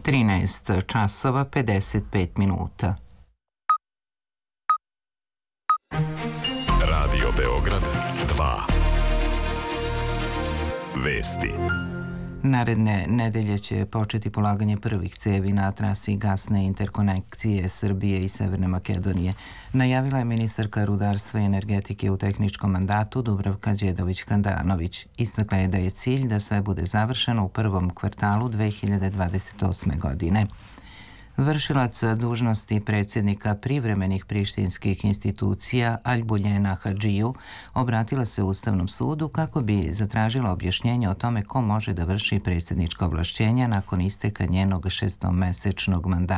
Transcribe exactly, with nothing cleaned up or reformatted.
trinaest časova pedeset pet minuta. Radio Beograd dva. Vesti. Naredne nedelje će početi polaganje prvih cevi na trasi gasne interkonekcije Srbije i Severne Makedonije, najavila je ministarka rudarstva i energetike u tehničkom mandatu Dubravka Đedović-Handanović. Istakla je da je cilj da sve bude završeno u prvom kvartalu dve hiljade dvadeset osme. godine. Vršilac dužnosti predsjednika privremenih prištinskih institucija Albuljena Hadžiju obratila se Ustavnom sudu kako bi zatražila objašnjenje o tome ko može da vrši predsjednička ovlašćenja nakon isteka njenog šestomesečnog mandata.